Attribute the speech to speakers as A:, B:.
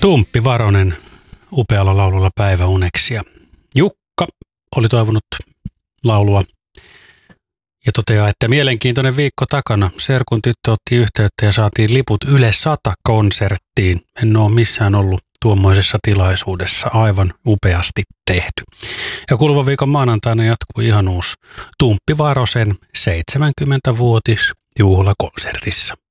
A: Tumppi Varonen upealla laululla päiväuneksi. Jukka oli toivonut laulua ja toteaa, että mielenkiintoinen viikko takana. Serkun tyttö otti yhteyttä ja saatiin liput Yle 100-konserttiin. En ole missään ollut tuommoisessa tilaisuudessa. Aivan upeasti tehty. Ja kuluvan viikon maanantaina jatkuu ihan uusi Tumppi Varosen 70-vuotisjuhlakonsertissa.